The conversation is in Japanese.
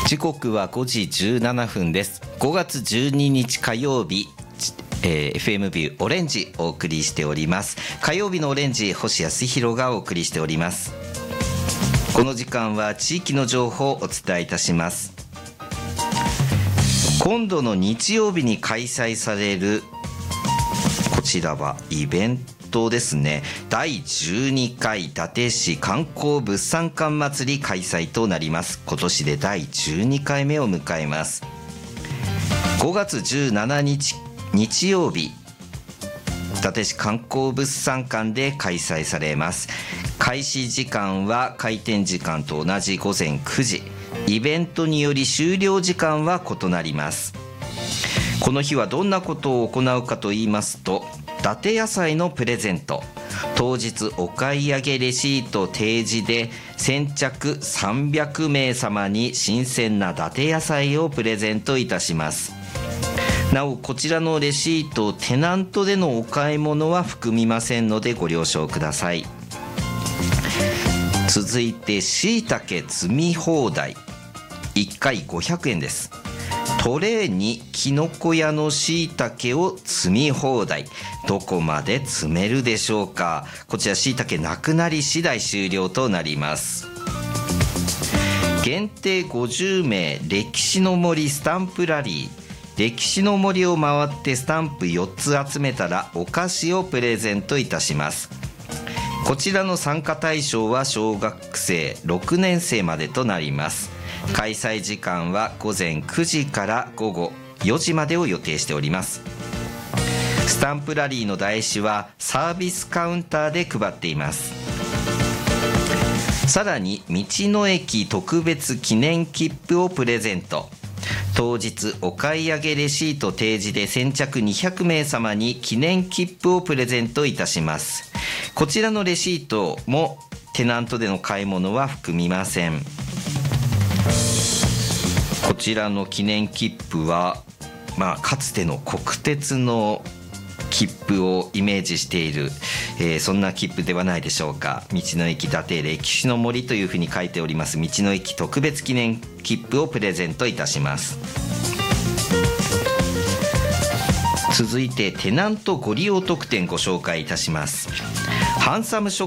時刻は5時17分です。5月12日火曜日、FM ビューオレンジお送りしております。火曜日のオレンジ、星康弘がお送りしております。この時間は地域の情報をお伝えいたします。今度の日曜日に開催されるこちらはイベントですね。第12回伊達市観光物産館祭り開催となります。今年で第12回目を迎えます。5月17日日曜日、伊達市観光物産館で開催されます。開始時間は開店時間と同じ午前9時、イベントにより終了時間は異なります。この日はどんなことを行うかといいますと、伊達野菜のプレゼント、当日お買い上げレシート提示で先着300名様に新鮮な伊達野菜をプレゼントいたします。なおこちらのレシート、テナントでのお買い物は含みませんのでご了承ください。続いてしいたけ積み放題、1回500円です。トレーにきのこ屋のしいたけを積み放題、どこまで積めるでしょうか。こちらしいたけなくなり次第終了となります。限定50名歴史の森スタンプラリー、歴史の森を回ってスタンプ4つ集めたらお菓子をプレゼントいたします。こちらの参加対象は小学生6年生までとなります。開催時間は午前9時から午後4時までを予定しております。スタンプラリーの台紙はサービスカウンターで配っています。さらに道の駅特別記念切符をプレゼント、当日お買い上げレシート提示で先着200名様に記念切符をプレゼントいたします。こちらのレシートもテナントでの買い物は含みません。こちらの記念切符は、かつての国鉄の切符をイメージしている、そんな切符ではないでしょうか。道の駅伊達歴史の森というふうに書いております道の駅特別記念切符をプレゼントいたします。続いてテナントご利用特典ご紹介いたします。ハンサム